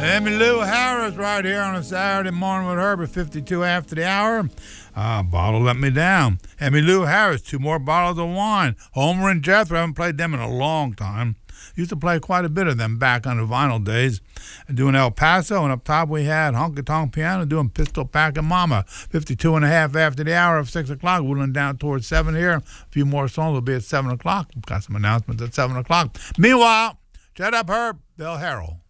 Emmylou Harris right here on a Saturday morning with Herb at 52 after the hour. Bottle let me down. Emmylou Harris, 2 more bottles of wine. Homer and Jethro, haven't played them in a long time. Used to play quite a bit of them back on the vinyl days. Doing El Paso, and up top we had Honky Tonk Piano doing Pistol Packin' Mama. 52 and a half after the hour of 6 o'clock. Whittling down towards 7 here. A few more songs will be at 7 o'clock. We've got some announcements at 7 o'clock. Meanwhile, shut up, Herb. Bill Harrell.